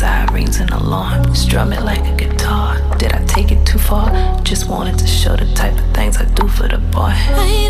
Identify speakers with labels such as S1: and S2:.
S1: sirens and alarm. Strum it like a guitar. Did I take it too far? Just wanted to show the type of things I do for the boy.